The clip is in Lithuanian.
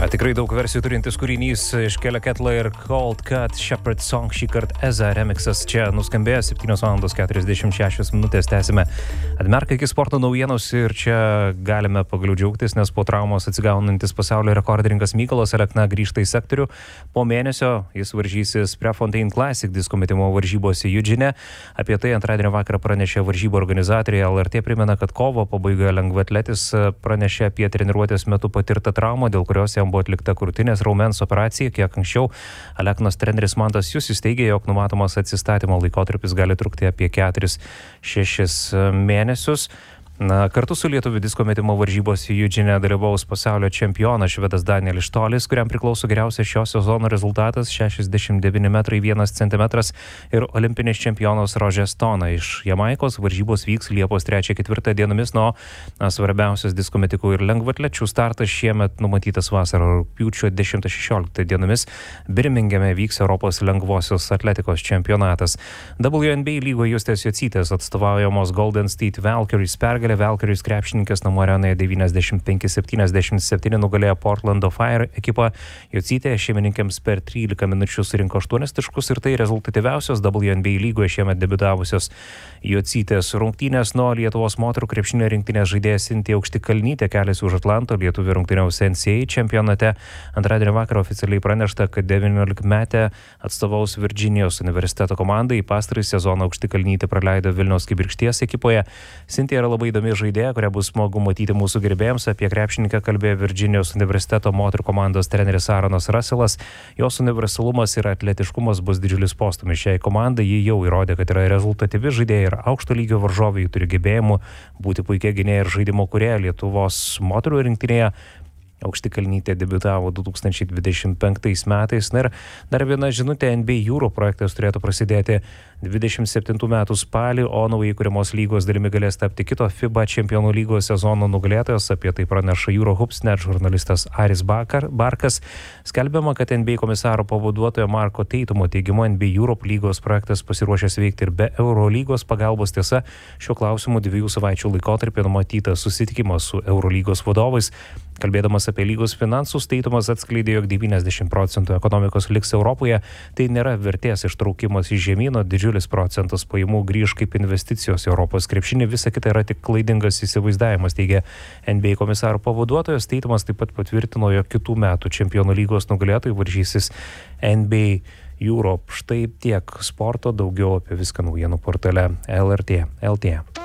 Tikrai daug versijų turintis kūrinys iš Kelly Kettler ir Cold Cut Shepherd Song, šį kartą Eza remixas čia nuskambėjo 7:46 minutės. Tęsime atmerką iki sporto naujienos ir čia galime pagaliau džiaugtis, nes po traumos atsigaunantis pasaulio rekordininkas Mykolas Alekna grįžta į sektorių. Po mėnesio jis varžysis Prefontaine Classic disko metimo varžybose Eugene. Apie tai antradienio vakarą pranešė varžybų organizatoriai. LRT primena, kad kovo pabaigoje lengvaatletis pranešė apie treniruotės metu patirtą traumą, dėl kurios jam buvo atlikta krūtinės raumens operacija. Kiek anksčiau Aleknos treneris Mantas Jusis teigė, jog numatomas atsistatymo laikotarpis gali trukti apie 4-6 mėnesius. Kartu su lietuvių disko metimo varžybose Eugene dalyvaus pasaulio čempionas švedas Danielis Tolis, kuriam priklauso geriausias šio sezono rezultatas 69 metrai 1 centimetras, ir olimpinis čempionas Roger Stone iš Jamaikos. Varžybos vyks Liepos 3-4 dienomis, nuo svarbiausias disko metikų ir lengvaatlečių startas šiemet numatytas vasarą rugpjūčio 10-16 dienomis. Birmingeme vyks Europos lengvosios atletikos čempionatas. WNBA lygoje Justės Jocytės atstovaujamos Golden State Valkyries pergalė. Valkyries krepšininkės namų arenoje 95-77 nugalėjo Portlando Fire ekipą. Jocytė šeimininkėms per 13 minučių surinko 8 taškus ir tai rezultatyviausios WNBA lygoje šiemet debiutavusios Jocytės rungtynės. Nuo Lietuvos moterų krepšinio rinktinės žaidėja Sintija Aukštikalnytė keliasi už Atlanto. Lietuvių rungtyniaus NCAA čempionate. Antradienio vakarą oficialiai pranešta, kad 19-metė atstovaus Virginijos universiteto komandai. Pastarąjį sezoną Aukštikalnytė praleido Vilniaus Kibirkšties ekipoje. Sintija yra labai įdomi žaidėja, kurią bus smagu matyti mūsų gerbėjams. Apie krepšininką kalbėjo Virginijos universiteto moterų komandos treneris Aaronas Russellas. Jos universalumas ir atletiškumas bus didžiulis postūmis šiai komandai. Ji jau įrodė, kad yra rezultatyvi žaidėja ir aukšto lygio varžovai, turi gebėjimų būti puikia gynėja ir žaidimo kūrėja. Lietuvos moterų rinktinėje Aukštikalnytė debiutavo 2025 metais. Ir dar viena žinutė, NBA Euro projektas turėtų prasidėti 27 metų spalį, o naujai kuriamos lygos dalimi galės tapti kito FIBA čempionų lygos sezono nugalėtojas. Apie tai praneša Eurohoops.net žurnalistas Aris Barkas. Skelbiama, kad NBA komisaro pavaduotojo Marko Teitumo teigimu NBA Europe lygos projektas pasiruošęs veikti ir be Eurolygos pagalbos. Tiesa, šiuo klausimu 2 savaičių laikotarpį numatytas susitikimas su Eurolygos vadovais. Kalbėdamas apie lygos finansus, Teitumas atskleidė, jog 90% ekonomikos liks Europoje. Tai nėra vertės ištraukimas iš žemyno, didžiulis procentas pajamų grįž kaip investicijos į Europos krepšinį. Visa kita yra tik klaidingas įsivaizdavimas, teigia NBA komisaro pavaduotojas. Teitumas taip pat patvirtino, jog kitų metų čempionų lygos nugalėtojai varžysis NBA Europe. Štai tiek sporto, daugiau apie viską naujienų portale LRT LT.